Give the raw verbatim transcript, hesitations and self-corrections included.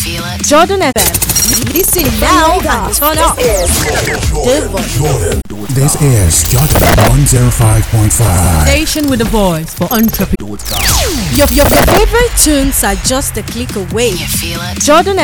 feel it? Jordan F M. Listen now and turn up. This is Jordan one oh five point five. Station with a voice for entrepreneurs. Your, your, your favorite tunes are just a click away. You feel it? Jordan